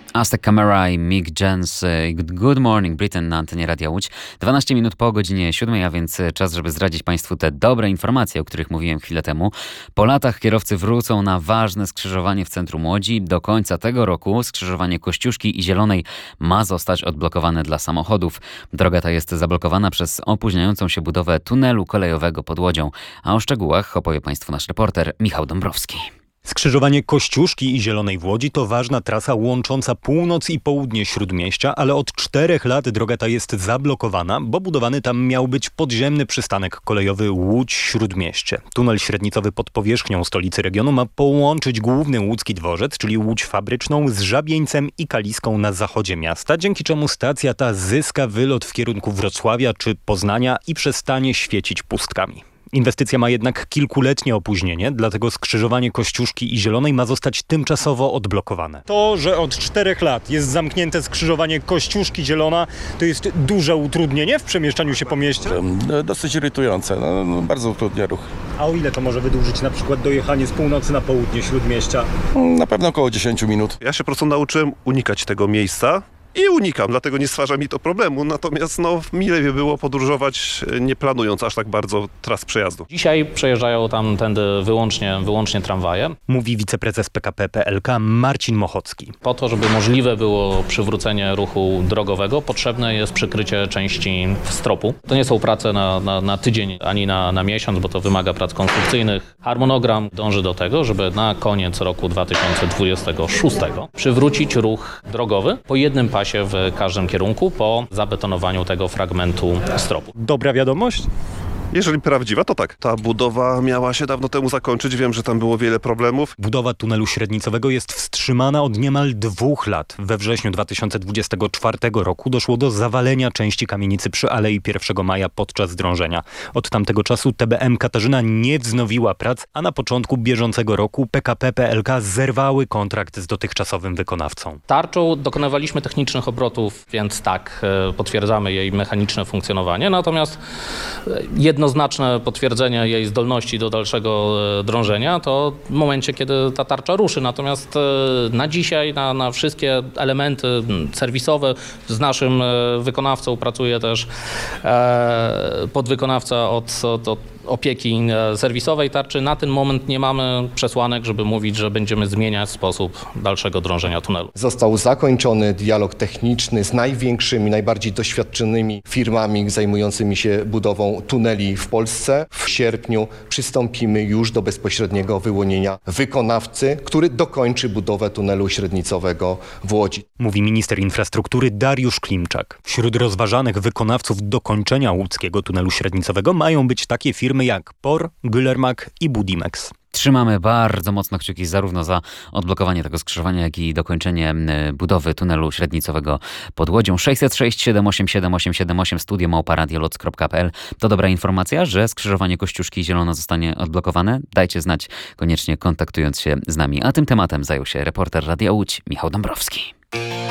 Aztec Camera i Mick Jens. Good Morning Britain na antenie Radia Łódź. 12 minut po godzinie 7, a więc czas, żeby zdradzić Państwu te dobre informacje, o których mówiłem chwilę temu. Po latach kierowcy wrócą na ważne skrzyżowanie w centrum Łodzi. Do końca tego roku skrzyżowanie Kościuszki i Zielonej ma zostać odblokowane dla samochodów. Droga ta jest zablokowana przez opóźniającą się budowę tunelu kolejowego pod Łodzią. A o szczegółach opowie Państwu nasz reporter Michał Dąbrowski. Skrzyżowanie Kościuszki i Zielonej w Łodzi to ważna trasa łącząca północ i południe Śródmieścia, ale od 4 lat droga ta jest zablokowana, bo budowany tam miał być podziemny przystanek kolejowy Łódź-Śródmieście. Tunel średnicowy pod powierzchnią stolicy regionu ma połączyć główny łódzki dworzec, czyli Łódź Fabryczną, z Żabieńcem i Kaliską na zachodzie miasta, dzięki czemu stacja ta zyska wylot w kierunku Wrocławia czy Poznania i przestanie świecić pustkami. Inwestycja ma jednak kilkuletnie opóźnienie, dlatego skrzyżowanie Kościuszki i Zielonej ma zostać tymczasowo odblokowane. To, że od 4 lat jest zamknięte skrzyżowanie Kościuszki-Zielona, to jest duże utrudnienie w przemieszczaniu się po mieście? Dosyć irytujące, bardzo utrudnia ruch. A o ile to może wydłużyć na przykład dojechanie z północy na południe Śródmieścia? Na pewno około 10 minut. Ja się po prostu nauczyłem unikać tego miejsca. I unikam, dlatego nie stwarza mi to problemu. Natomiast mile by było podróżować, nie planując aż tak bardzo tras przejazdu. Dzisiaj przejeżdżają tamtędy wyłącznie tramwaje. Mówi wiceprezes PKP PLK Marcin Mochocki. Po to, żeby możliwe było przywrócenie ruchu drogowego, potrzebne jest przykrycie części stropu. To nie są prace na tydzień ani na miesiąc, bo to wymaga prac konstrukcyjnych. Harmonogram dąży do tego, żeby na koniec roku 2026 przywrócić ruch drogowy po jednym pasie w każdym kierunku po zabetonowaniu tego fragmentu stropu. Dobra wiadomość? Jeżeli prawdziwa, to tak. Ta budowa miała się dawno temu zakończyć. Wiem, że tam było wiele problemów. Budowa tunelu średnicowego jest wstrzymana od niemal 2 lat. We wrześniu 2024 roku doszło do zawalenia części kamienicy przy Alei 1 Maja podczas drążenia. Od tamtego czasu TBM Katarzyna nie wznowiła prac, a na początku bieżącego roku PKP PLK zerwały kontrakt z dotychczasowym wykonawcą. Tarczą dokonywaliśmy technicznych obrotów, więc tak, potwierdzamy jej mechaniczne funkcjonowanie, natomiast jednoznaczne potwierdzenie jej zdolności do dalszego drążenia to w momencie, kiedy ta tarcza ruszy. Natomiast na dzisiaj, na wszystkie elementy serwisowe z naszym wykonawcą pracuje też podwykonawca od opieki serwisowej tarczy. Na ten moment nie mamy przesłanek, żeby mówić, że będziemy zmieniać sposób dalszego drążenia tunelu. Został zakończony dialog techniczny z największymi, najbardziej doświadczonymi firmami zajmującymi się budową tuneli w Polsce. W sierpniu przystąpimy już do bezpośredniego wyłonienia wykonawcy, który dokończy budowę tunelu średnicowego w Łodzi. Mówi minister infrastruktury Dariusz Klimczak. Wśród rozważanych wykonawców dokończenia łódzkiego tunelu średnicowego mają być takie firmy jak POR, Güllermac i Budimex. Trzymamy bardzo mocno kciuki zarówno za odblokowanie tego skrzyżowania, jak i dokończenie budowy tunelu średnicowego pod Łodzią. 606 787 878 studio@radioloc.pl. To dobra informacja, że skrzyżowanie Kościuszki i Zielona zostanie odblokowane. Dajcie znać, koniecznie kontaktując się z nami. A tym tematem zajął się reporter Radia Łódź Michał Dąbrowski.